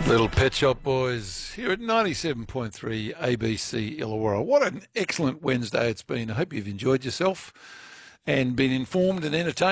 Little Pet Shop Boys here at 97.3 ABC Illawarra. What an excellent Wednesday it's been. I hope you've enjoyed yourself and been informed and entertained.